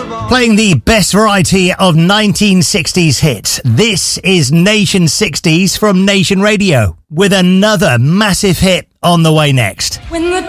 Playing the best variety of 1960s hits. This is Nation 60s from Nation Radio with another massive hit on the way next. When the